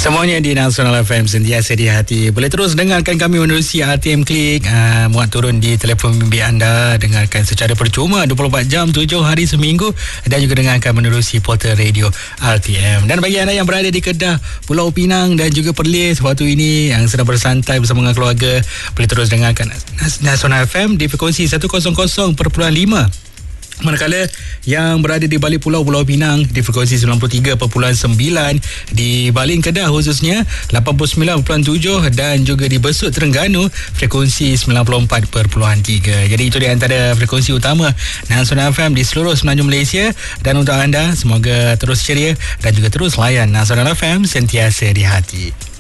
Semuanya di Nasional FM sentiasa di hati. Boleh terus dengarkan kami menerusi RTM Klik, muat turun di telefon bimbit anda. Dengarkan secara percuma 24 jam 7 hari seminggu, dan juga dengarkan menerusi portal radio RTM. Dan bagi anda yang berada di Kedah, Pulau Pinang dan juga Perlis waktu ini yang sedang bersantai bersama dengan keluarga, boleh terus dengarkan Nasional FM di frekuensi 100.5. Manakala yang berada di balik Pulau Pinang di frekuensi 93.9, di Balin Kedah khususnya 89.7, dan juga di Besut Terengganu frekuensi 94.3. Jadi itu di antara frekuensi utama Nasional FM di seluruh semenanjung Malaysia. Dan untuk anda, semoga terus ceria dan juga terus layan Nasional FM sentiasa di hati.